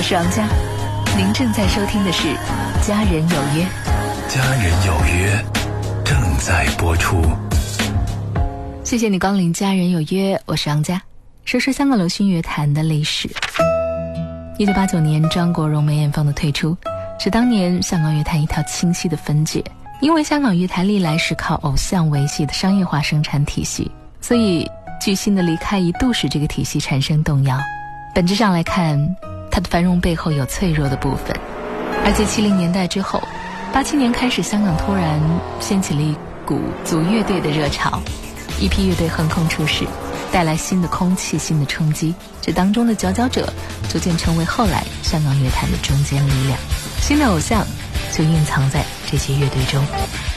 是王佳，您正在收听的是《家人有约》。 家人有约正在播出。 谢谢你光临《家人有约》，我是王佳。说说香港流行乐坛的历史。1989年，张国荣、梅艳芳的退出，是当年香港乐坛一条清晰的分界。因为香港乐坛历来是靠偶像维系的商业化生产体系，所以巨星的离开一度使这个体系产生动摇。本质上来看，它的繁荣背后有脆弱的部分。而在70年代之后，87年开始，香港突然掀起了一股组乐队的热潮，一批乐队横空出世，带来新的空气、新的冲击。这当中的佼佼者逐渐成为后来香港乐坛的中坚力量，新的偶像就蕴藏在这些乐队中。